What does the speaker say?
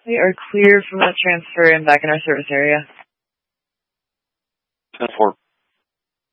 We are clear from that transfer and back in our service area. 10-4.